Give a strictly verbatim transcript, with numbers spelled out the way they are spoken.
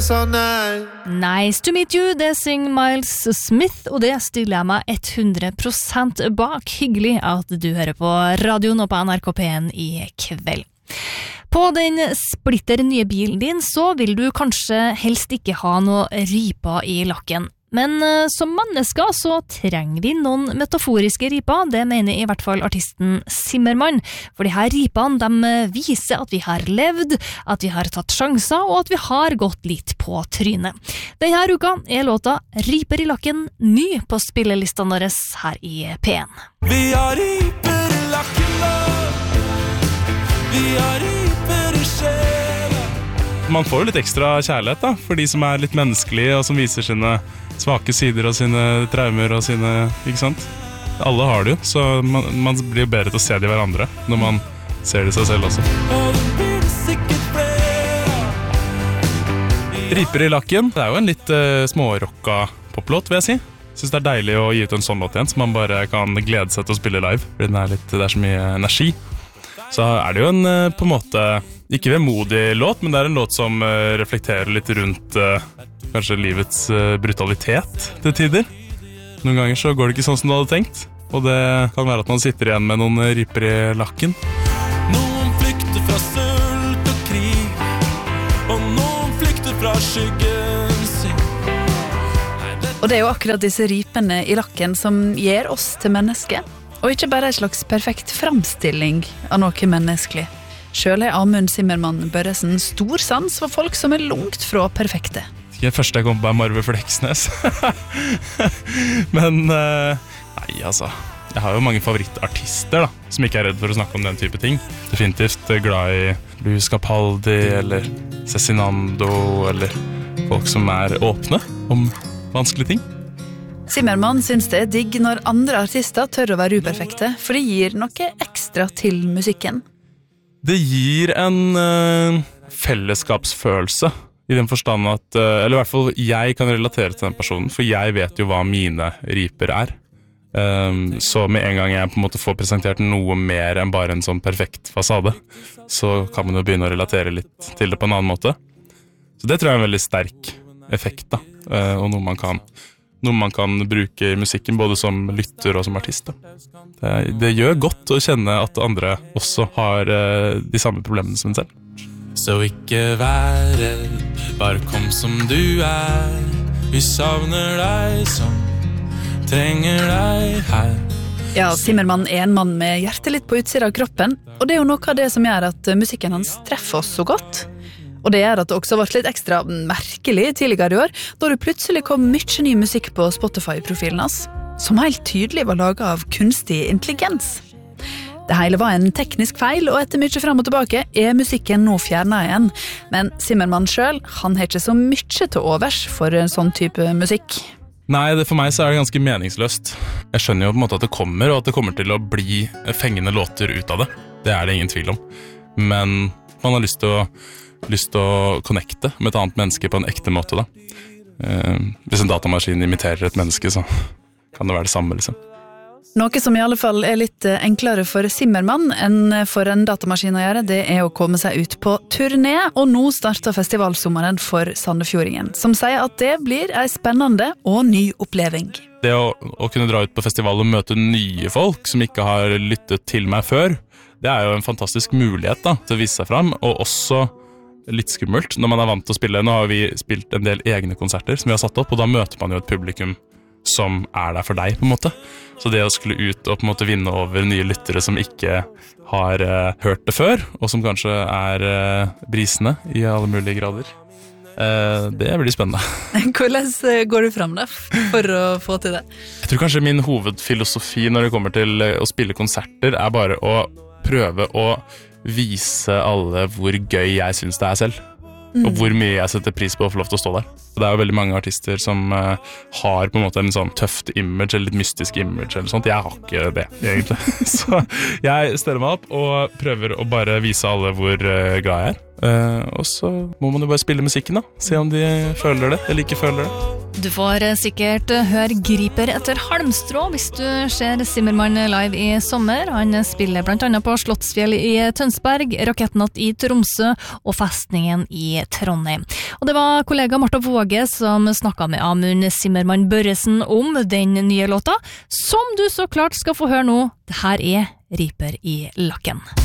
sa nei. Nice to meet you, det synger Miles Smith, og det stiller jeg meg hundre prosent bak. Hyggelig at du hører på radioen og på N R K P en i kveld. På den splitter nye bilen din så vil du kanskje helst ikke ha noe riper i lakken. Men uh, som mennesker så trenger vi noen metaforiske riper, det mener i hvert fall artisten Zimmermann. For de her ripene, de viser at vi har levd, at vi har tatt sjanser, og at vi har gått litt på trynet. Denne uka er låta Riper i lakken ny på spillelistene våre her i P en. Vi har riper i lakken da, vi har riper i sjela. Man får jo litt ekstra kjærlighet da, for de som er litt menneskelige og som viser sine svake sider og sine traumer og sine, ikke sant? Alle har det jo, så man, man blir jo bedre til å se det i hverandre når man ser det i seg selv også. Riper i lakken, det er jo en litt uh, smårocka poplåt, vil jeg si. Jeg synes det er deilig å gi ut en sånn låt igjen, så man bare kan glede seg til å spille live, fordi den er litt, det er så mye energi. Så er det jo en uh, på en måte, ikke vemodig låt, men det er en låt som uh, reflekterer litt rundt uh, kanskje livets uh, brutalitet til tider. Noen ganger så går det ikke sånn som du hadde tenkt, og det kan være at man sitter igjen med noen riper i lakken. Noen flykter fra sult og krig, og noen flykter fra skyggen sin. Og det er jo akkurat disse ripene i lakken som gjør oss til mennesker, og ikke bare en slags perfekt framstilling av noe menneskelig. Selv er Amund Zimmermann Børresen stor sans for folk som er langt fra perfekte. Det første jeg kom på er Marve Fleksnes. Men, uh, nei altså, jeg har jo mange favorittartister da, som ikke er redd for å snakke om den type ting. Definitivt glad i Luis Capaldi, eller Cezinando, eller folk som er åpne om vanskelige ting. Zimmermann synes det er digg når andre artister tør å være uperfekte, for det gir noe ekstra til musikken. Det gir en uh, fellesskapsfølelse, i den forstand at, eller i hvert fall jeg kan relatere til den personen, for jeg vet jo hva mine riper er. Um, så med en gang jeg på en måte får presentert noe mer enn bare en sånn perfekt fasade, så kan man jo begynne å relatere litt til det på en annen måte. Så det tror jeg er en veldig sterk effekt da, uh, og noe man kan, noe man kan bruke i musikken, både som lytter og som artist. Da. Det, det gjør godt å kjenne at andre også har uh, de samme problemene som en selv. Så ikke vær redd, bare kom som du er. Vi savner deg som trenger deg her. Ja, Zimmermann er en mann med hjertet litt på utsida av kroppen, og det er jo noe av det som gjør at musikken hans treffer oss så godt. Og det gjør at det også var litt ekstra merkelig tidligere i år, da det plutselig kom mye ny musikk på Spotify-profilen hans, som helt tydelig var laget av kunstig intelligens. Det hele var en teknisk feil, og etter mye frem og tilbake er musikken nå fjernet igjen. Men Zimmermann selv, han har ikke så mye til overs for en sånn type musikk. Nei, det, for meg så er det ganske meningsløst. Jeg skjønner jo på en måte at det kommer, og at det kommer til å bli fengende låter ut av det. Det er det ingen tvil om. Men man har lyst til å, lyst til å connecte med et annet menneske på en ekte måte da. Eh, hvis en datamaskin imiterer et menneske, så kan det være det samme liksom. Noe som i alle fall er litt enklere for Zimmermann enn for en datamaskin å gjøre, det er å komme seg ut på turné, og nå starter festivalsommeren for Sandefjordingen, som sier at det blir en spennende og ny oppleving. Det å, å kunne dra ut på festival og møte nye folk som ikke har lyttet til meg før, det er jo en fantastisk mulighet da, til å vise seg frem, og også litt skummelt når man er vant til å spille. Nå har vi spilt en del egne konserter som vi har satt opp, og da møter man jo et publikum som er der for deg på en måte. Så det å skulle ut og på en måte vinne over nye lyttere som ikke har uh, hørt det før, og som kanskje er uh, brisende i alle mulige grader, uh, det blir spennende. Hvordan går du frem da for å få til det? Jeg tror kanskje min hovedfilosofi når det kommer til å spille konserter er bare å prøve å vise alle hvor gøy jeg synes det er selv. Mm. Og hvor mye jeg setter pris på å få lov til å stå der. Det er jo veldig mange artister som uh, har på en måte en sånn tøft image, eller litt mystisk image eller sånt. Jeg har ikke det, egentlig. Så jeg steller meg opp og prøver å bare vise alle hvor uh, glad jeg er. Uh, og så må man jo bare spille musikken da. Se om de føler det, eller ikke føler det. Du får sikkert høre Griper etter halmstrå hvis du ser Zimmermann live i sommer. Han spiller blant annet på Slottsfjell i Tønsberg, Rakettnatt i Tromsø og Festningen i Trondheim. Og det var kollega Martha Våge som snakket med Amund Zimmermann Børresen om den nye låta, som du så klart skal få høre nå. Det her er Riper i lakken.